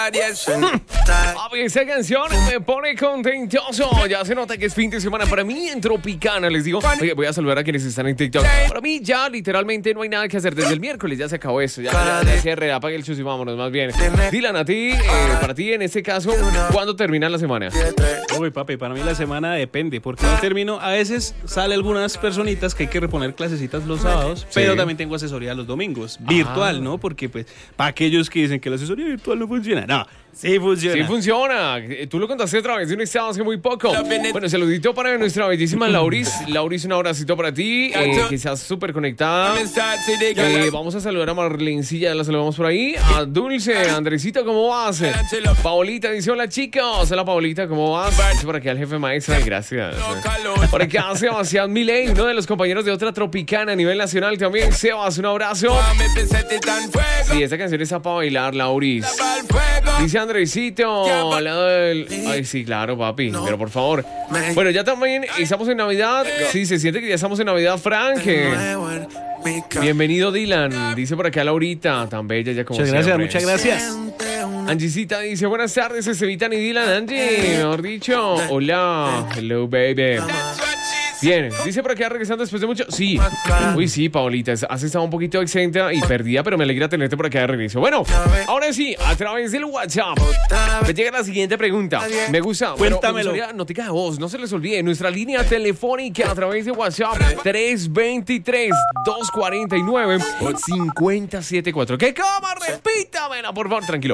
Esa canción me pone contentoso. Ya se nota que es fin de semana para mí en Tropicana. Les digo, oye, voy a saludar a quienes están en TikTok. Para mí ya literalmente no hay nada que hacer. Desde el miércoles ya se acabó eso. Ya cierre, apague el chus y vámonos más bien. Dylan, a ti, para ti en este caso, ¿cuándo termina la semana? Uy, papi, para mí la semana depende, porque no termino, a veces sale algunas personitas que hay que reponer clasecitas los sábados, pero también tengo asesoría los domingos, virtual, ¿no? Porque pues, para aquellos que dicen que la asesoría virtual no funciona, no, sí funciona. Sí funciona. Tú lo contaste a través de un estado hace muy poco. Bueno, saludito para nuestra bellísima Lauris. Lauris, un abracito para ti, que seas súper conectada. Vamos a saludar a Marlencilla, la saludamos por ahí. A Dulce, Andresita, ¿cómo vas? Paolita dice, hola chicos. Hola Paolita, ¿cómo vas? Dice por aquí al jefe maestra, gracias. Por aquí a Sebastián Milei, uno de los compañeros de otra Tropicana a nivel nacional también. Sebas, un abrazo. Sí, esta canción está para bailar, Lauris. Dice Andresito, al lado del... Ay, sí, claro, papi, pero por favor. Bueno, ya también estamos en Navidad. Sí, se siente que ya estamos en Navidad, Frank. Bienvenido, Dylan. Dice por acá Laurita, tan bella ya como siempre. Muchas gracias. Angisita dice, buenas tardes, Estevitan y Dylan. Angie, mejor dicho. Hola, hello, baby. Bien, dice por acá regresando después de mucho. Sí, uy, sí, Paolita, has estado un poquito exenta y perdida, pero me alegra tenerte por acá de regreso. Bueno, ahora sí, a través del WhatsApp me llega la siguiente pregunta. Me gusta, cuéntamelo. Notica de voz, no se les olvide. Nuestra línea telefónica a través de WhatsApp 323-249-5074. ¿Qué coma? Repítamela, por favor, tranquilo.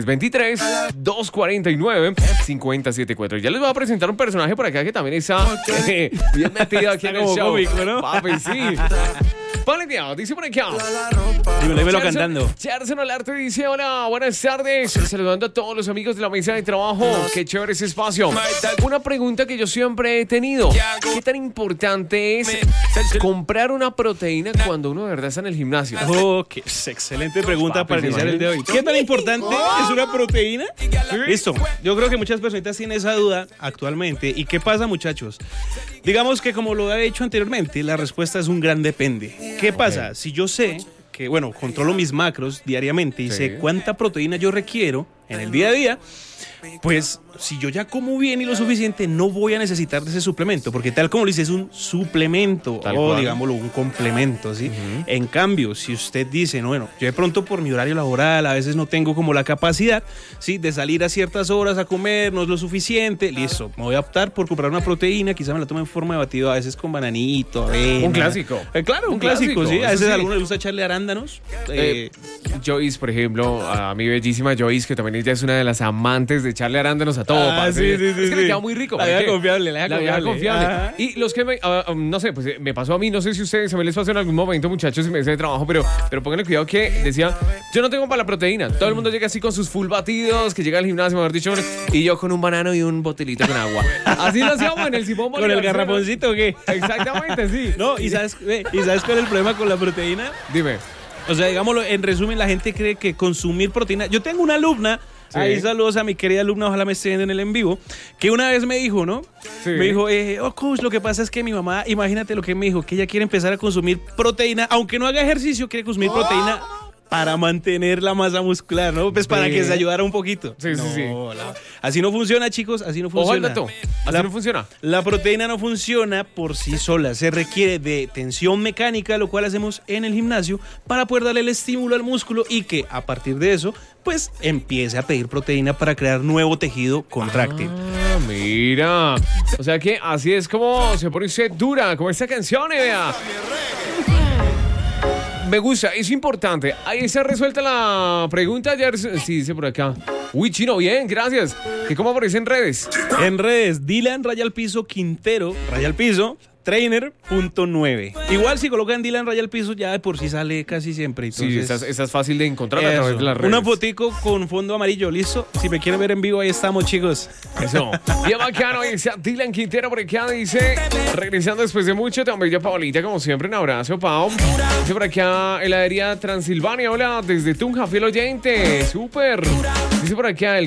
323-249-5074. Ya les voy a presentar un personaje por acá que también está bien metido aquí en el show. Cómico, ¿no? Papi, sí. Ponle cuidado, dice por acá. Dímelo cantando. Gerson Olarte dice, hola, buenas tardes. Saludando a todos los amigos de la mesa de trabajo. Qué chévere ese espacio. Una pregunta que yo siempre he tenido. ¿Qué tan importante es comprar una proteína cuando uno de verdad está en el gimnasio? Oh, qué excelente pregunta para iniciar el de hoy. ¿Qué tan importante es una proteína? Listo. Yo creo que muchas personas tienen esa duda actualmente. ¿Y qué pasa, muchachos? Digamos que como lo he dicho anteriormente, la respuesta es un gran depende. ¿Qué pasa? Si yo sé que, bueno, controlo mis macros diariamente y sé cuánta proteína yo requiero en el día a día, pues si yo ya como bien y lo suficiente, no voy a necesitar de ese suplemento, porque tal como lo dice, es un suplemento o digámoslo, un complemento, ¿sí? En cambio, si usted dice, no, bueno, yo de pronto por mi horario laboral a veces no tengo como la capacidad, ¿sí? De salir a ciertas horas a comer, no es lo suficiente, listo, me voy a optar por comprar una proteína, quizá me la tomo en forma de batido, a veces con bananito, avena. Un clásico. Claro, un clásico, sí. A veces a alguno le gusta echarle arándanos. Joyce, por ejemplo, a mi bellísima Joyce, que también ella es una de las amantes de echarle arándanos a todo. Sí, es que le queda muy rico. La vieja confiable. Ajá. Y los que no sé, pues me pasó a mí, no sé si ustedes, a mí les pasó en algún momento, muchachos, en mesa de trabajo, pero pónganle cuidado que decía, yo no tengo para la proteína. Todo el mundo llega así con sus full batidos, que llega al gimnasio, mejor dicho, y yo con un banano y un botelito con agua. Así lo hacíamos en el Simón Bolívar. ¿Con el garrafoncito o qué? Exactamente, sí. No, ¿y sabes cuál es el problema con la proteína? Dime. O sea, digámoslo, en resumen, la gente cree que consumir proteína... Yo tengo una alumna... Sí. Ahí saludos a mi querida alumna, ojalá me esté viendo en el en vivo, que una vez me dijo, ¿no? Sí. Me dijo, coach, lo que pasa es que mi mamá, imagínate lo que me dijo, que ella quiere empezar a consumir proteína, aunque no haga ejercicio, quiere consumir proteína para mantener la masa muscular, ¿no? Pues para que se ayudara un poquito. Sí. Así no funciona, chicos, así no funciona. Ojo al dato, así no funciona. La proteína no funciona por sí sola, se requiere de tensión mecánica, lo cual hacemos en el gimnasio, para poder darle el estímulo al músculo y que a partir de eso, pues empiece a pedir proteína para crear nuevo tejido contráctil. Mira. O sea que así es como se pone usted dura, como esta canción, vea. Me gusta, es importante. Ahí está resuelta la pregunta. Ayer sí, dice por acá. Uy, Chino, bien, gracias. ¿Y cómo aparece en redes? En redes, Dylan _, Quintero _ trainer.9. Igual si colocan Dylan _ ya de por sí sale casi siempre. Entonces, sí, esa es fácil de encontrar a través de las redes. Una fotico con fondo amarillo, listo. Si me quieren ver en vivo, ahí estamos, chicos. Eso. Bien bacano, dice Dylan Quintero por acá, dice, regresando después de mucho, también ya Paolita, como siempre, un abrazo, Pau. Dice por acá, heladería Transilvania, hola, desde Tunja, fiel oyente, súper. Dice por acá, el